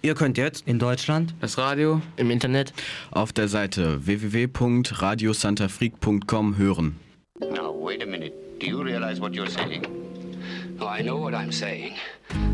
Ihr könnt jetzt in Deutschland das Radio im Internet auf der Seite www.radiosantafrique.com hören. Now, wait a minute. Do you realize what you're saying? Oh, I know what I'm saying.